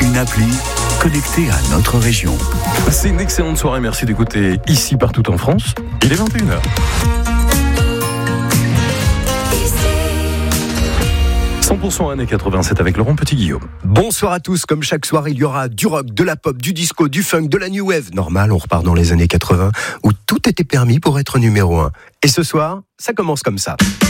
une appli connectée à notre région. C'est une excellente soirée, merci d'écouter ici partout en France. Il est 21h. 100% années 87 avec Laurent Petit-Guillaume. Bonsoir à tous, comme chaque soir il y aura du rock, de la pop, du disco, du funk, de la new wave. Normal, on repart dans les années 80 où tout était permis pour être numéro 1. Et ce soir, ça commence comme ça.